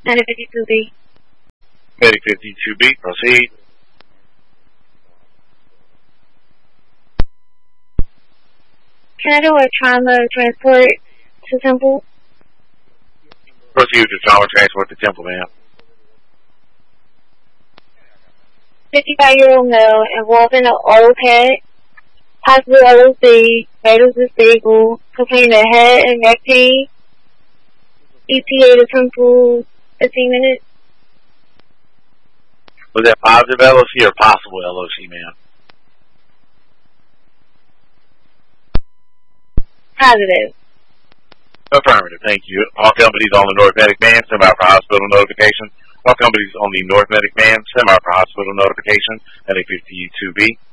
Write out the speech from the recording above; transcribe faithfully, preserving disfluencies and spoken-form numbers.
Medic fifty-two B. Medic fifty-two B, proceed. Can I do a trauma transport to Temple? Proceed with the trauma transport to Temple, ma'am. fifty-five-year-old male involved in an oral pet, possible L O C, vitals is stable, complaining of head and neck pain, E T A to Temple, fifteen minutes. Was that positive L O C or possible L O C, ma'am? Positive. Affirmative, thank you. All companies on the North Medic Van, send out for hospital notification. All companies on the North Medic Van, send out for hospital notification. Medic fifty-two B.